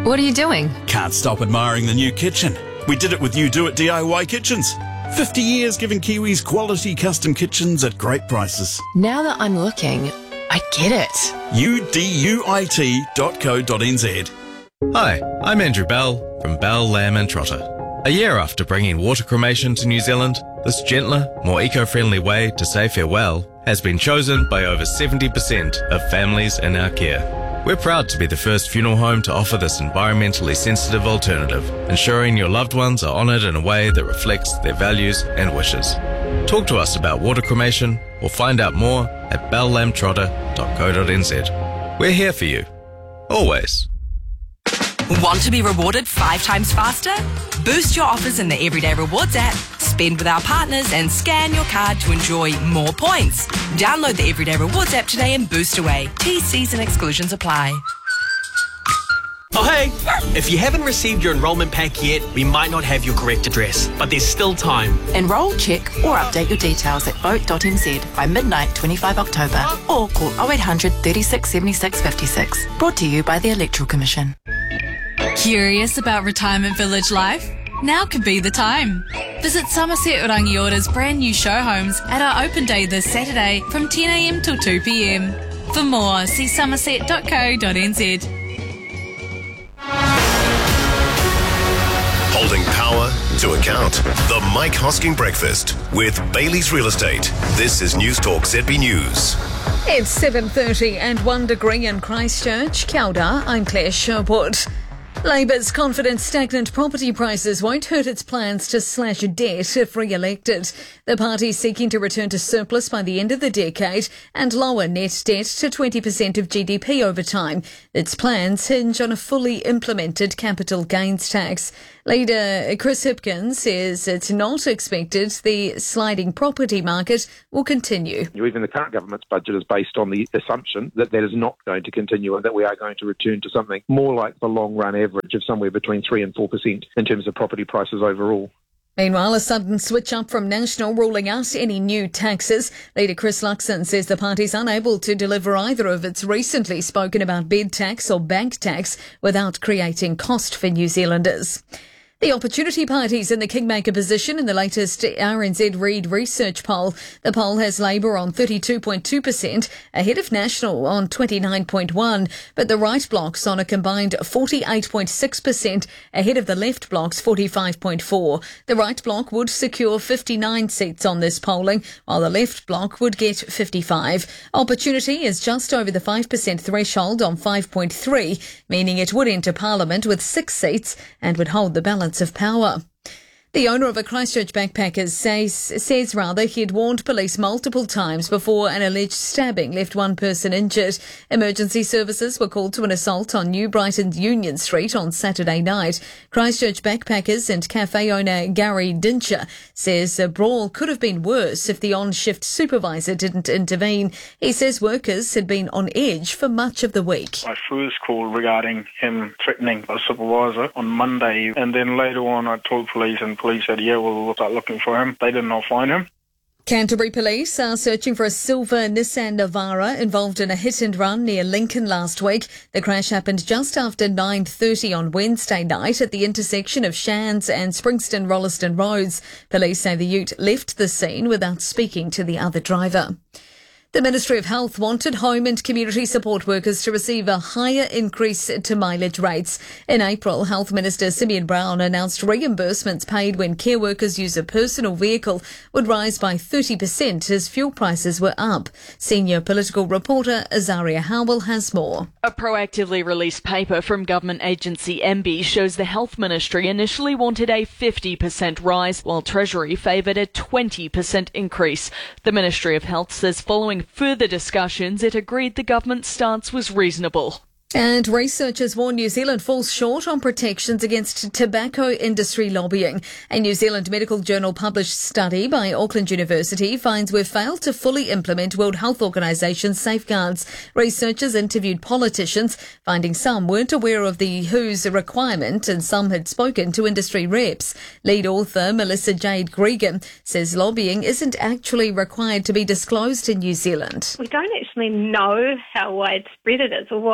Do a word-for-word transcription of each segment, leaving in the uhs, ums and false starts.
What are you doing? Can't stop admiring the new kitchen. We did it with You Do It D I Y Kitchens. fifty years giving Kiwis quality custom kitchens at great prices. Now that I'm looking, I get it. U D U I T dot co dot n z. Hi, I'm Andrew Bell from Bell, Lamb and Trotter. A year after bringing water cremation to New Zealand, this gentler, more eco-friendly way to say farewell has been chosen by over seventy percent of families in our care. We're proud to be the first funeral home to offer this environmentally sensitive alternative, ensuring your loved ones are honoured in a way that reflects their values and wishes. Talk to us about water cremation or find out more at bell lamb trotter dot co dot n z. We're here for you. Always. Want to be rewarded five times faster? Boost your offers in the Everyday Rewards app. Spend with our partners and scan your card to enjoy more points. Download the Everyday Rewards app today and boost away. T, Cs and exclusions apply. Oh hey! If you haven't received your enrolment pack yet, we might not have your correct address, but there's still time. Enrol, check or update your details at vote dot n z by midnight twenty-fifth of October or call oh eight hundred, thirty-six, seventy-six, fifty-six. Brought to you by the Electoral Commission. Curious about retirement village life? Now could be the time. Visit Somerset Rangiора's brand new show homes at our open day this Saturday from ten a m till two p m. For more, see somerset dot co dot n z. Holding power to account. The Mike Hosking Breakfast with Bailey's Real Estate. This is News Talk Z B News. It's seven thirty and one degree in Christchurch. Kia ora, I'm Claire Sherwood. Labour's confident stagnant property prices won't hurt its plans to slash debt if re-elected. The party's seeking to return to surplus by the end of the decade and lower net debt to twenty percent of G D P over time. Its plans hinge on a fully implemented capital gains tax. Leader Chris Hipkins says it's not expected the sliding property market will continue. Even the current government's budget is based on the assumption that that is not going to continue and that we are going to return to something more like the long-run average of somewhere between three and four percent in terms of property prices overall. Meanwhile, a sudden switch up from National ruling out any new taxes. Leader Chris Luxon says the party's unable to deliver either of its recently spoken about bed tax or bank tax without creating cost for New Zealanders. The Opportunity Party's in the kingmaker position in the latest R N Z Reid research poll. The poll has Labour on thirty-two point two percent, ahead of National on twenty-nine point one, but the right bloc's on a combined forty-eight point six percent, ahead of the left bloc's forty-five point four. The right bloc would secure fifty-nine seats on this polling, while the left bloc would get fifty-five. Opportunity is just over the five percent threshold on five point three, meaning it would enter Parliament with six seats and would hold the balance of power. The owner of a Christchurch backpackers says, says rather he had warned police multiple times before an alleged stabbing left one person injured. Emergency services were called to an assault on New Brighton's Union Street on Saturday night. Christchurch backpackers and cafe owner Gary Dincher says a brawl could have been worse if the on-shift supervisor didn't intervene. He says workers had been on edge for much of the week. My first call regarding him threatening a supervisor on Monday, and then later on I told police and police said, yeah, we'll start looking for him. They did not find him. Canterbury Police are searching for a silver Nissan Navara involved in a hit and run near Lincoln last week. The crash happened just after nine thirty on Wednesday night at the intersection of Shands and Springston-Rolleston Roads. Police say the ute left the scene without speaking to the other driver. The Ministry of Health wanted home and community support workers to receive a higher increase to mileage rates. In April, Health Minister Simeon Brown announced reimbursements paid when care workers use a personal vehicle would rise by thirty percent as fuel prices were up. Senior political reporter Azaria Howell has more. A proactively released paper from government agency M B shows the Health Ministry initially wanted a fifty percent rise, while Treasury favoured a twenty percent increase. The Ministry of Health says following further discussions, it agreed the government's stance was reasonable. And researchers warn New Zealand falls short on protections against tobacco industry lobbying. A New Zealand Medical Journal published study by Auckland University finds we've failed to fully implement World Health Organization's safeguards. Researchers interviewed politicians, finding some weren't aware of the W H O's requirement and some had spoken to industry reps. Lead author Melissa Jade Gregan says lobbying isn't actually required to be disclosed in New Zealand. We don't actually know how widespread it is or what impact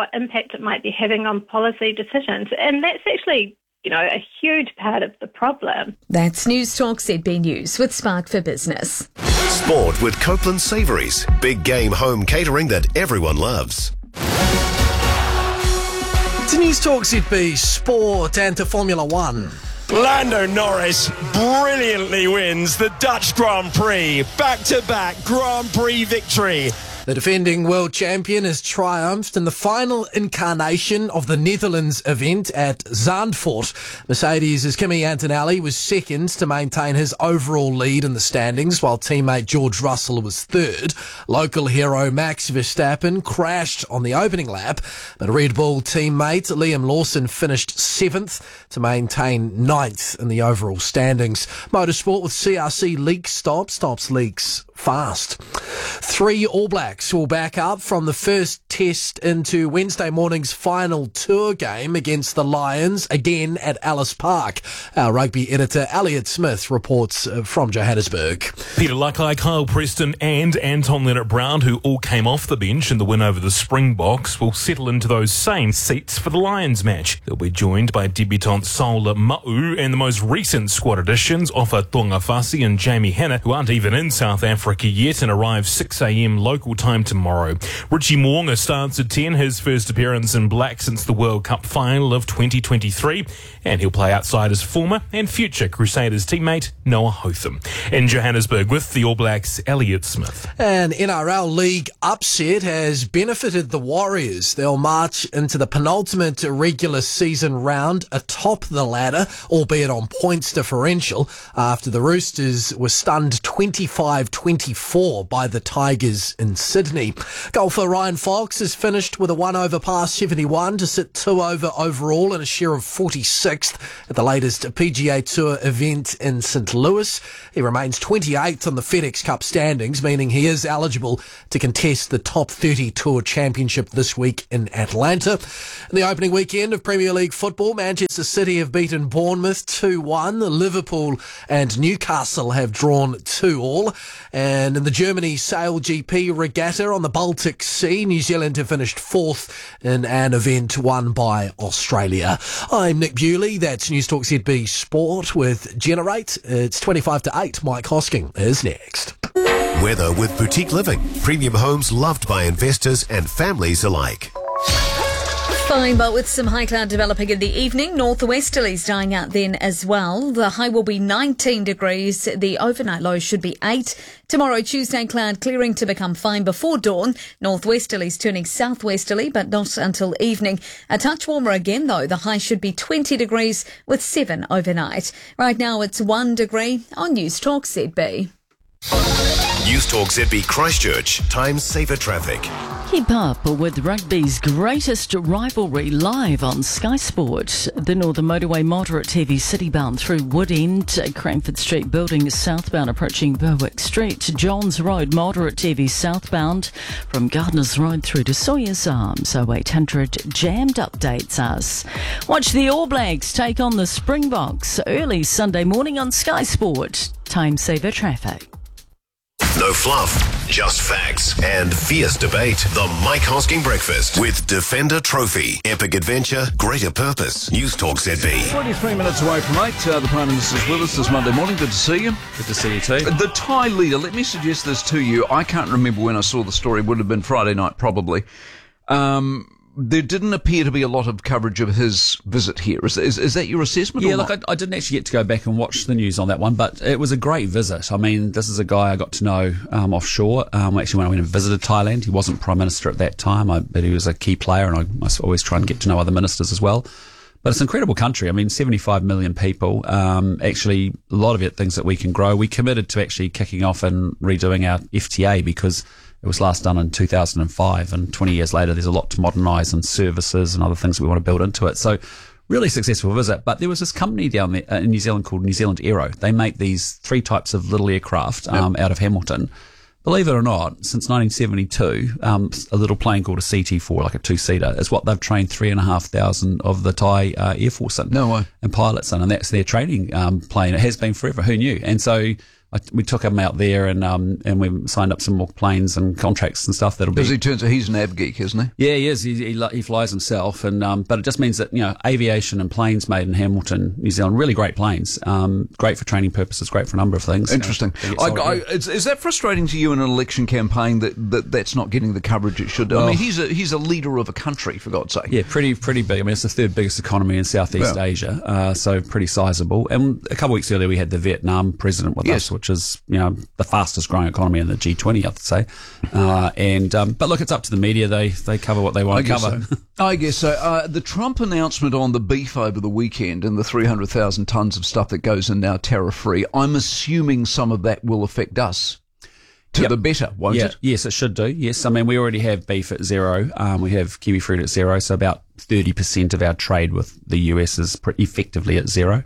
impact it might be having on policy decisions. And that's actually, you know, a huge part of the problem. That's News Talk Z B News with Spark for Business. Sport with Copeland Savouries. Big game home catering that everyone loves. To News Talk Z B Sport and to Formula One. Lando Norris brilliantly wins the Dutch Grand Prix. Back-to-back Grand Prix victory. The defending world champion has triumphed in the final incarnation of the Netherlands event at Zandvoort. Mercedes' Kimi Antonelli was second to maintain his overall lead in the standings, while teammate George Russell was third. Local hero Max Verstappen crashed on the opening lap, but Red Bull teammate Liam Lawson finished seventh to maintain ninth in the overall standings. Motorsport with C R C leak stop, stops leaks fast. Three All Blacks will back up from the first test into Wednesday morning's final tour game against the Lions, again at Ellis Park. Our rugby editor Elliot Smith reports from Johannesburg. Peter Luckeye, Kyle Preston and Anton Leonard-Brown, who all came off the bench in the win over the Springboks, will settle into those same seats for the Lions match. They'll be joined by debutant Saula Ma'u and the most recent squad additions, Ofa Tongafasi and Jamie Hanna, who aren't even in South Africa yet and arrive six a.m. local time tomorrow. Richie Mo'unga starts at ten, his first appearance in black since the World Cup final of twenty twenty-three, and he'll play outside his former and future Crusaders teammate Noah Hotham. In Johannesburg with the All Blacks, Elliot Smith. An N R L League upset has benefited the Warriors. They'll march into the penultimate regular season round atop the ladder, albeit on points differential, after the Roosters were stunned twenty-five twenty-four by the Tigers in Sydney. Golfer Ryan Fox has finished with a one over par seventy-one to sit two over overall and a share of forty-sixth at the latest P G A Tour event in Saint Louis. He remains twenty-eighth on the FedEx Cup standings, meaning he is eligible to contest the top thirty Tour Championship this week in Atlanta. In the opening weekend of Premier League football, Manchester City have beaten Bournemouth two one. Liverpool and Newcastle have drawn two all. And in the Germany Sail G P regatta on the Baltic Sea, New Zealand have finished fourth in an event won by Australia. I'm Nick Bewley. That's News Talk Z B Sport with Generate. It's twenty-five to eight. Mike Hosking is next. Weather with Boutique Living. Premium homes loved by investors and families alike. Fine, but with some high cloud developing in the evening, northwesterlies dying out then as well. The high will be nineteen degrees. The overnight low should be eight. Tomorrow, Tuesday, cloud clearing to become fine before dawn. Northwesterlies turning southwesterly, but not until evening. A touch warmer again, though. The high should be twenty degrees with seven overnight. Right now, it's one degree on News Talk Z B. News Talk Z B Christchurch. Time saver traffic. Keep up with rugby's greatest rivalry live on Sky Sport. The Northern Motorway moderate heavy citybound through Wood End, Cranford Street building southbound approaching Berwick Street. Johns Road moderate heavy southbound from Gardners Road through to Sawyers Arms. oh eight hundred jammed updates us. Watch the All Blacks take on the Springboks early Sunday morning on Sky Sport. Time saver traffic. No fluff, just facts and fierce debate. The Mike Hosking Breakfast with Defender Trophy. Epic adventure, greater purpose. News Talk Z B. twenty-three minutes away from eight. Uh, the Prime Minister's with us this Monday morning. Good to see you. Good to see you too. The Thai leader, let me suggest this to you. I can't remember when I saw the story. It would have been Friday night probably. Um... There didn't appear to be a lot of coverage of his visit here. Is, is, is that your assessment? Yeah, or look, not? I, I didn't actually get to go back and watch the news on that one, but it was a great visit. I mean, this is a guy I got to know um, offshore. Um, actually, when I went and visited Thailand, he wasn't Prime Minister at that time, I, but he was a key player, and I, I always try and get to know other ministers as well. But it's an incredible country. I mean, seventy-five million people. Um, actually, a lot of it things that we can grow. We committed to actually kicking off and redoing our F T A because it was last done in two thousand five, and twenty years later, there's a lot to modernise and services and other things that we want to build into it. So, really successful visit. But there was this company down there in New Zealand called New Zealand Aero. They make these three types of little aircraft um, yep. out of Hamilton. Believe it or not, since nineteen seventy-two, um, a little plane called a C T four, like a two-seater, is what they've trained three and a half thousand of the Thai uh, Air Force in. No way. And pilots in, and that's their training um, plane. It has been forever. Who knew? And so I, we took him out there and um and we signed up some more planes and contracts and stuff. That'll be. Because he turns out he's an av geek, isn't he? Yeah, he is. He, he, he flies himself, and um, but it just means that you know aviation and planes made in Hamilton, New Zealand, really great planes. Um, great for training purposes, great for a number of things. Interesting. You know, I, I, is, is that frustrating to you in an election campaign that, that that's not getting the coverage it should do? Well, I mean, he's a he's a leader of a country, for God's sake. Yeah, pretty pretty big. I mean, it's the third biggest economy in Southeast Yeah. Asia, uh, so pretty sizable. And a couple of weeks earlier, we had the Vietnam president with Yes. us, which is you know the fastest growing economy in the G twenty, I'd say. Uh, and um, but look, it's up to the media. They they cover what they want I to guess cover. so. I guess so. Uh, the Trump announcement on the beef over the weekend and the three hundred thousand tonnes of stuff that goes in now tariff-free, I'm assuming some of that will affect us to Yep. the better, won't yeah, it? Yes, it should do. Yes, I mean, we already have beef at zero. Um, we have kiwi fruit at zero, so about thirty percent of our trade with the U S is pretty effectively at zero.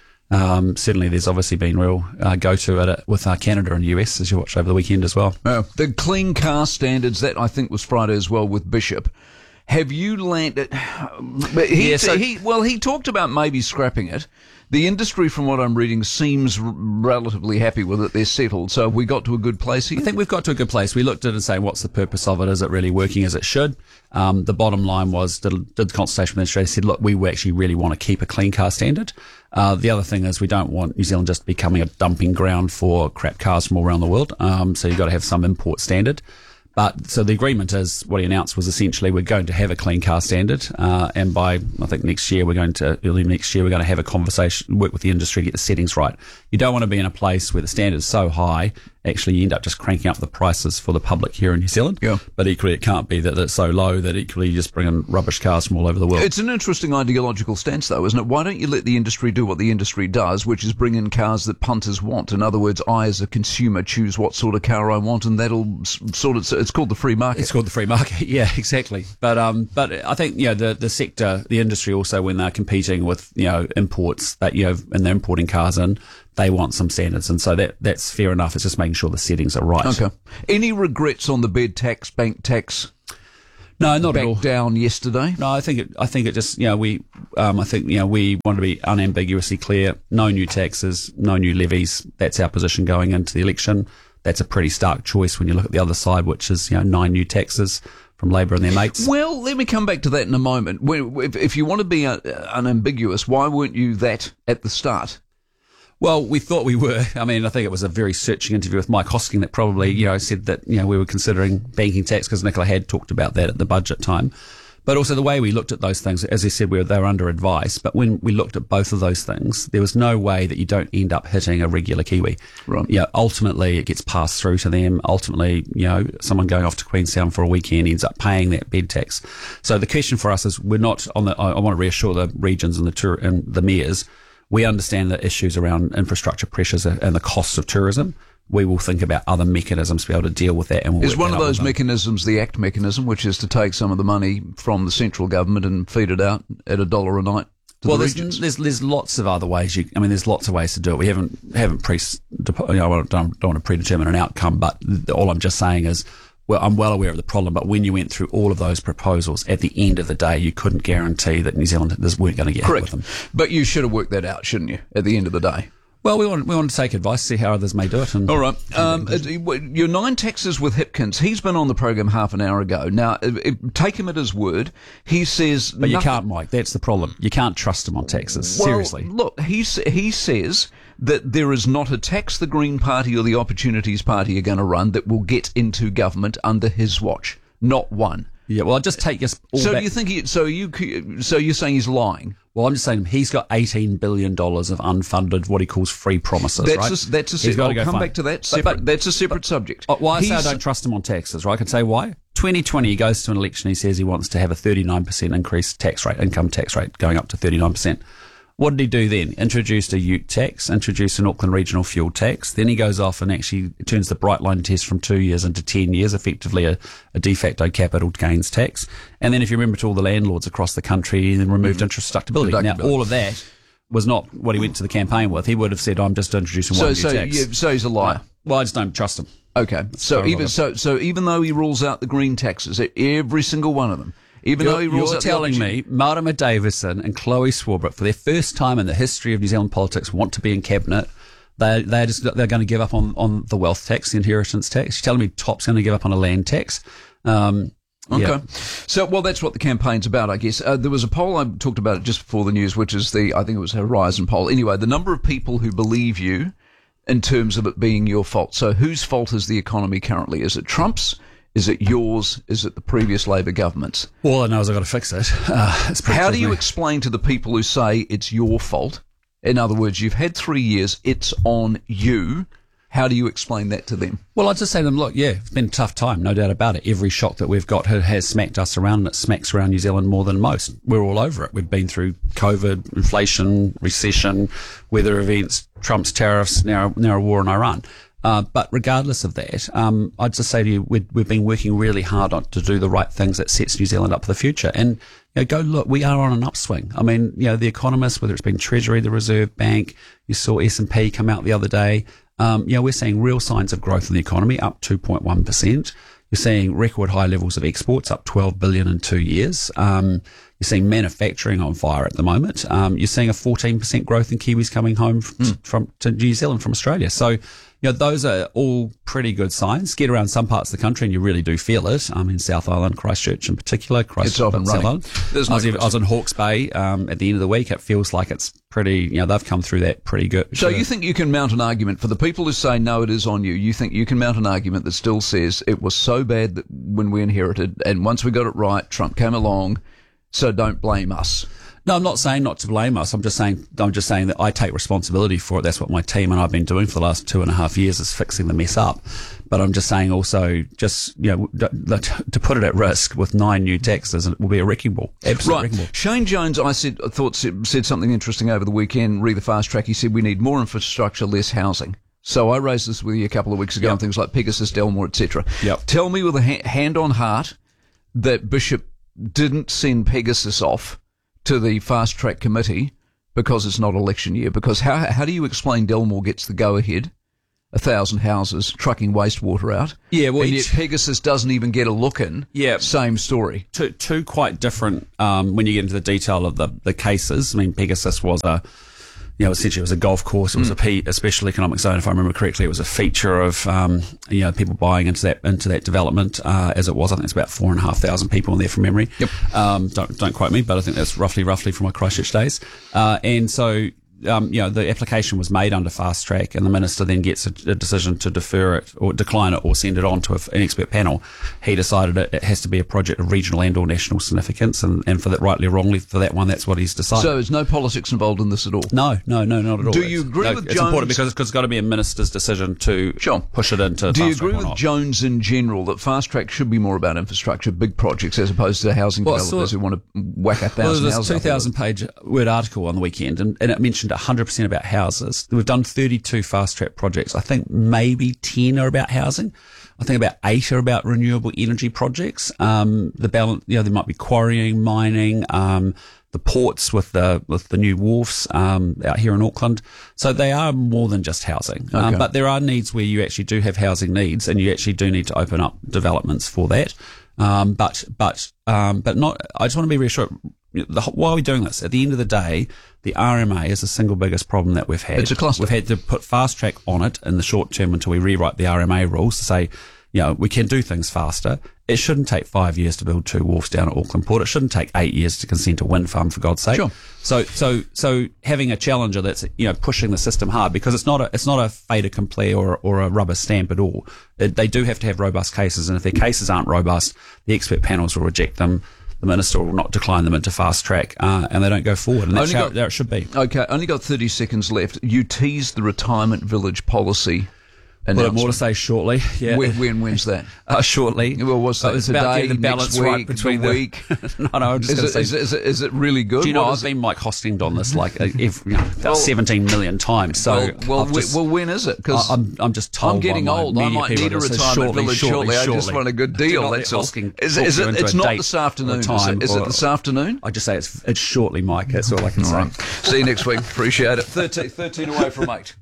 Um, certainly, there's obviously been real uh, go-to at it with uh, Canada and U S, as you watched over the weekend as well. Oh, the clean car standards, that I think was Friday as well with Bishop. Have you landed? But he, Yeah, so- he, well, he talked about maybe scrapping it. The industry, from what I'm reading, seems r- relatively happy with it. They're settled. So have we got to a good place here? I think we've got to a good place. We looked at it and saying, what's the purpose of it? Is it really working as it should? Um, the bottom line was, did, did the consultation with the industry, said, look, we actually really want to keep a clean car standard. Uh, the other thing is we don't want New Zealand just becoming a dumping ground for crap cars from all around the world. Um, so you've got to have some import standard. But so the agreement is what he announced was essentially we're going to have a clean car standard, uh, and by I think next year we're going to early next year we're going to have a conversation, work with the industry to get the settings right. You don't want to be in a place where the standard is so high, actually you end up just cranking up the prices for the public here in New Zealand. Yeah. But equally, it can't be that it's so low that equally you just bring in rubbish cars from all over the world. It's an interesting ideological stance, though, isn't it? Why don't you let the industry do what the industry does, which is bring in cars that punters want? In other words, I, as a consumer, choose what sort of car I want, and that'll s- sort of. It's called the free market. It's called the free market. Yeah, exactly. But um, but I think you know the the sector, the industry also when they're competing with you know imports that you know and they're importing cars in, they want some standards, and so that that's fair enough. It's just making sure the settings are right. Okay. Any regrets on the bed tax, bank tax? No, not back at all. down yesterday. No, I think it. I think it just you know we. Um, I think you know we want to be unambiguously clear. No new taxes, no new levies. That's our position going into the election. That's a pretty stark choice when you look at the other side, which is you know nine new taxes from Labor and their mates. Well, let me come back to that in a moment. When- If, if you want to be uh, unambiguous, why weren't you that at the start? Well, we thought we were. I mean, I think it was a very searching interview with Mike Hosking that probably, you know, said that, you know, we were considering banking tax because Nicola had talked about that at the budget time. But also the way we looked at those things, as he said, we were, they were under advice. But when we looked at both of those things, there was no way that you don't end up hitting a regular Kiwi. Right. You know, ultimately it gets passed through to them. Ultimately, you know, someone going off to Queenstown for a weekend ends up paying that bed tax. So the question for us is we're not on the, I, I want to reassure the regions and the tour, and the mayors, we understand the issues around infrastructure pressures and the costs of tourism. We will think about other mechanisms to be able to deal with that. And we'll Is work one that of out those with them. mechanisms the ACT mechanism, which is to take some of the money from the central government and feed it out at a dollar a night to well, the there's, regions? there's there's lots of other ways. You, I mean, there's lots of ways to do it. We haven't haven't pre, you know, I don't, don't want to predetermine an outcome, but all I'm just saying is, well, I'm well aware of the problem. But when you went through all of those proposals, at the end of the day, you couldn't guarantee that New Zealanders weren't going to get hit Correct. with them. But you should have worked that out, shouldn't you, at the end of the day? Well, we want we want to take advice, see how others may do it. And All right. Um, uh, your nine taxes with Hipkins. He's been on the program half an hour ago. Now, uh, uh, take him at his word. He says, But you nothing- can't, Mike. That's the problem. You can't trust him on taxes. Well, Seriously. Look, he s- he says that there is not a tax the Green Party or the Opportunities Party are going to run that will get into government under his watch. Not one. Yeah. Well, I'll just take us. All So back. do you think he? So you? So you're saying he's lying? Well, I'm just saying he's got eighteen billion dollars of unfunded, what he calls free promises, That's right? a, that's a. He's Se- got I'll to go come find- back to that. But- Separate, but- that's a separate subject. Uh, Why I say I He's- don't trust him on taxes, right? I can say why. twenty twenty, he goes to an election, he says he wants to have a thirty-nine percent increased tax rate, income tax rate, going up to thirty-nine percent. What did he do then? Introduced a ute tax, introduced an Auckland regional fuel tax. Then he goes off and actually turns the bright line test from two years into ten years, effectively a, a de facto capital gains tax. And then if you remember to all the landlords across the country, he then removed Mm-hmm. interest deductibility. Now, Deductibility. all of that was not what he went to the campaign with. He would have said, I'm just introducing one So new so tax. yeah, so he's a liar. Well, I just don't trust him. Okay. So Sorry, even Robert. so so even though he rules out the green taxes, every single one of them, even You're, though he rules you're out the telling opportunity- me Marama Davison and Chloe Swarbrick, for their first time in the history of New Zealand politics, want to be in cabinet. They they're just they're going to give up on, on the wealth tax, the inheritance tax. You're telling me Top's going to give up on a land tax? Um, Okay. yeah. So, well, that's what the campaign's about, I guess. Uh, there was a poll, I talked about it just before the news, which is the, I think it was Horizon poll. Anyway, the number of people who believe you in terms of it being your fault. So whose fault is the economy currently? Is it Trump's? Is it yours? Is it the previous Labor government's? All I know is I've got to fix it. Uh, it's pretty How clear do you me. explain to the people who say it's your fault? In other words, you've had three years, it's on you. How do you explain that to them? Well, I'd just say to them, look, yeah, it's been a tough time, no doubt about it. Every shock that we've got has smacked us around, and it smacks around New Zealand more than most. We're all over it. We've been through COVID, inflation, recession, weather events, Trump's tariffs, now, now a war in Iran. Uh, but regardless of that, um, I'd just say to you, we've, we've been working really hard on to do the right things that sets New Zealand up for the future. And you know, go look, we are on an upswing. I mean, you know, the economists, whether it's been Treasury, the Reserve Bank, you saw S and P come out the other day. Um, you know, we're seeing real signs of growth in the economy, up two point one percent. You're seeing record high levels of exports, up twelve billion in two years. Um, you're seeing manufacturing on fire at the moment. Um, you're seeing a fourteen percent growth in Kiwis coming home from, mm. from to New Zealand from Australia. So, you know, those are all pretty good signs. Get around some parts of the country and you really do feel it. I mean, South Island, Christchurch in particular. Christchurch, it's often South running. Island. There's I, was, no I was in Hawke's Bay um, at the end of the week. It feels like it's pretty, you know, they've come through that pretty good. So you think you can mount an argument for the people who say, no, it is on you, you think you can mount an argument that still says it was so bad that when we inherited, and once we got it right, Trump came along, so don't blame us. No, I'm not saying not to blame us. I'm just saying I'm just saying that I take responsibility for it. That's what my team and I've been doing for the last two and a half years is fixing the mess up. But I'm just saying also, just you know, to put it at risk with nine new taxes, it will be a wrecking ball. Absolute right. wrecking ball. Shane Jones, I said, I thought said, said something interesting over the weekend. Read the fast track. He said we need more infrastructure, less housing. So I raised this with you a couple of weeks ago yep. on things like Pegasus, Delmore, et cetera. Yep. Tell me with a ha- hand on heart that Bishop didn't send Pegasus off to the fast track committee because it's not election year. Because how how do you explain Delmore gets the go ahead, a thousand houses trucking wastewater out, yeah, well, and yet each, Pegasus doesn't even get a look in? Yeah, same story. Two two quite different. Um, when you get into the detail of the the cases, I mean, Pegasus was a. You know, essentially it was a golf course. It was mm. a, P, a special economic zone, if I remember correctly. It was a feature of, um, you know, people buying into that into that development uh, as it was. I think it's about four and a half thousand people in there from memory. Yep. Um, don't don't quote me, but I think that's roughly roughly from my Christchurch days. Uh, and so. Um, you know, the application was made under fast track, and the minister then gets a, a decision to defer it or decline it or send it on to a, an expert panel. He decided it, it has to be a project of regional and or national significance, and, and for that, rightly or wrongly, for that one, that's what he's decided. So there's no politics involved in this at all? No, no, no, not at all. Do you it's, agree no, with it's Jones? important because it's, it's got to be a minister's decision to sure. push it into Do you fast agree track with or not. Jones in general that fast track should be more about infrastructure, big projects, as opposed to housing well, developers so, who want to whack a thousand well, there's houses? a two thousand page word article on the weekend, and, and it mentioned one hundred percent about houses. We've done thirty-two fast track projects. I think maybe ten are about housing. I think about eight are about renewable energy projects. Um, the balance, you know, there might be quarrying, mining, um, the ports with the with the new wharfs um, out here in Auckland. So they are more than just housing. Okay. Um, but there are needs where you actually do have housing needs, and you actually do need to open up developments for that. Um, but but um, but not. I just want to be reassured. The, why are we doing this? At the end of the day, the R M A is the single biggest problem that we've had. It's a cluster. We've had to put fast track on it in the short term until we rewrite the R M A rules to say, you know, we can do things faster. It shouldn't take five years to build two wharfs down at Auckland Port. It shouldn't take eight years to consent a wind farm, for God's sake. Sure. So, so, so having a challenger that's, you know, pushing the system hard, because it's not a, it's not a fait accompli or, or a rubber stamp at all. It, they do have to have robust cases, and if their cases aren't robust, the expert panels will reject them. The minister will not decline them into fast track, uh, and they don't go forward. And that's how, got, how it should be. Okay, only got thirty seconds left. You teased the retirement village policy. We'll have more to say shortly. Yeah. When, when when's that? Uh, shortly. Well, what's that? Uh, it's today, about getting the balance next week, right between the the week. no, no. I'm just is, going it, to say. Is, it, is it really good? Do you know well, I've been Mike Hosting on this like uh, every, you know, about well, seventeen million times. So well, well, just, well when is it? Because I'm I'm just told. I'm getting by old. I might need a retirement shortly, village shortly. shortly. shortly. I just want a good deal. That's all. Is, is it? It's not this afternoon. Is it, is it this afternoon? I just say it's it's shortly, Mike. That's all I can all say. Right. See you next week. Appreciate it. thirteen, thirteen away from eight.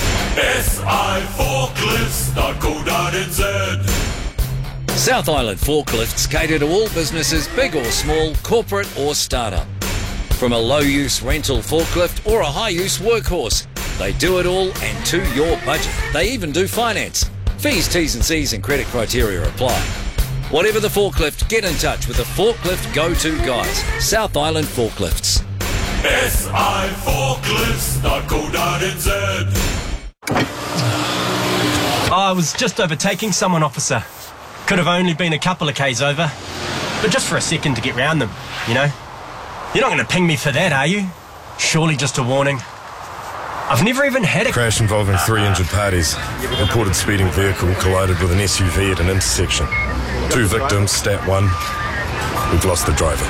S I forklifts dot co dot n z. South Island Forklifts cater to all businesses, big or small, corporate or startup. From a low-use rental forklift or a high-use workhorse, They do it all and to your budget. They even do finance. Fees, T's and C's and credit criteria apply. Whatever the forklift, get in touch with the Forklift Go-To guys. South Island Forklifts. S I forklifts dot co dot n z. I was just overtaking someone, officer. Could have only been a couple of k's over. But just for a second to get round them, you know? You're not going to ping me for that, are you? Surely just a warning. I've never even had a crash involving three injured parties. Reported speeding vehicle collided with an S U V at an intersection. Two victims, stat one. We've lost the driver.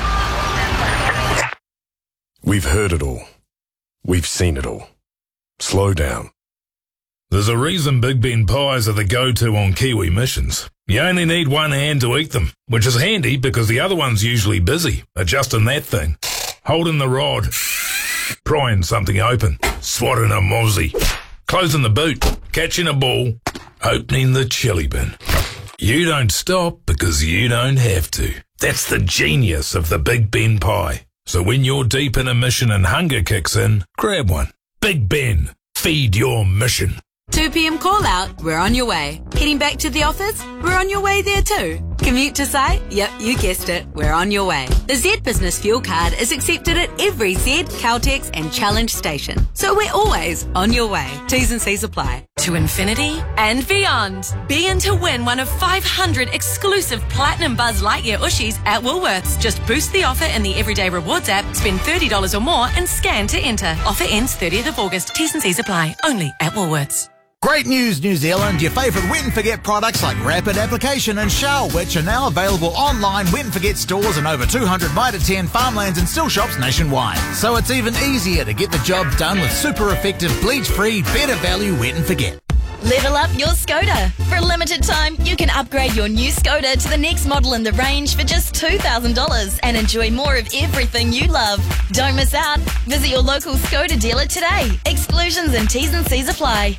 We've heard it all. We've seen it all. Slow down. There's a reason Big Ben pies are the go-to on Kiwi missions. You only need one hand to eat them, which is handy because the other one's usually busy adjusting that thing, holding the rod, prying something open, swatting a mozzie, closing the boot, catching a ball, opening the chili bin. You don't stop because you don't have to. That's the genius of the Big Ben pie. So when you're deep in a mission and hunger kicks in, grab one. Big Ben, feed your mission. two p.m. call out, we're on your way. Heading back to the office, we're on your way there too. Commute to site? Yep, you guessed it, we're on your way. The Z Business Fuel Card is accepted at every Z, Caltex and Challenge station. So we're always on your way. T's and C's apply. To infinity and beyond. Be in to win one of five hundred exclusive Platinum Buzz Lightyear Ushies at Woolworths. Just boost the offer in the Everyday Rewards app, spend thirty dollars or more and scan to enter. Offer ends thirtieth of August. T's and C's apply. Only at Woolworths. Great news, New Zealand. Your favourite Wet and Forget products like Rapid Application and Shell, which are now available online, Wet and Forget stores and over two hundred Mitre ten farmlands and still shops nationwide. So it's even easier to get the job done with super effective, bleach-free, better value Wet and Forget. Level up your Skoda. For a limited time, you can upgrade your new Skoda to the next model in the range for just two thousand dollars and enjoy more of everything you love. Don't miss out. Visit your local Skoda dealer today. Exclusions and T's and C's apply.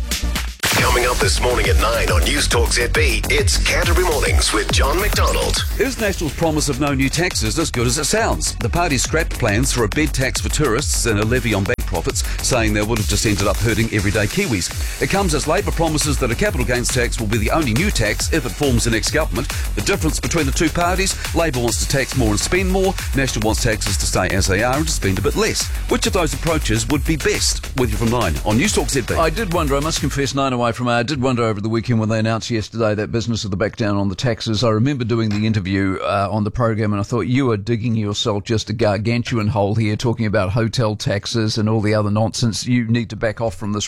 Coming up this morning at nine on News Talk Z B, it's Canterbury Mornings with John McDonald. Is National's promise of no new taxes as good as it sounds? The party scrapped plans for a bed tax for tourists and a levy on bank profits, saying they would have just ended up hurting everyday Kiwis. It comes as Labor promises that a capital gains tax will be the only new tax if it forms the next government. The difference between the two parties, Labor wants to tax more and spend more, National wants taxes to stay as they are and to spend a bit less. Which of those approaches would be best? With you from nine on News Talk Z B. I did wonder, I must confess, nine away from I did wonder over the weekend when they announced yesterday that business of the back down on the taxes. I remember doing the interview uh, on the program and I thought, you are digging yourself just a gargantuan hole here talking about hotel taxes and all the other nonsense. You need to back off from this